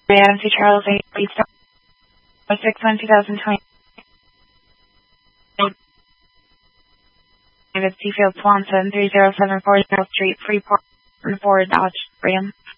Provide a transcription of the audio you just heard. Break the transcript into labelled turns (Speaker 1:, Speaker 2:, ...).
Speaker 1: Adam C. Charles A. Please stop. 6/1/2020. David C. Field Swanson, 3074 Street, Freeport, Ford, Dodge, Ram.